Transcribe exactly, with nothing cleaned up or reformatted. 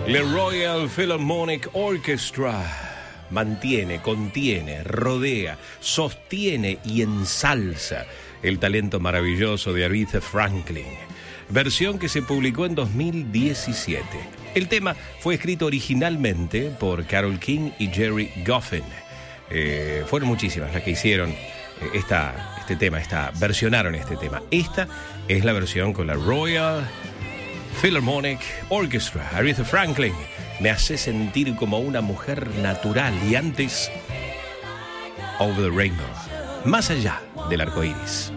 Le Royal Philharmonic Orchestra mantiene, contiene, rodea, sostiene y ensalza el talento maravilloso de Aretha Franklin. Versión que se publicó en dos mil diecisiete. El tema fue escrito originalmente por Carole King y Gerry Goffin. Eh, fueron muchísimas las que hicieron eh, esta, este tema, esta, versionaron este tema. Esta es la versión con la Royal Philharmonic Orchestra. Aretha Franklin me hace sentir como una mujer natural. Y antes, Over the Rainbow, más allá del arco iris.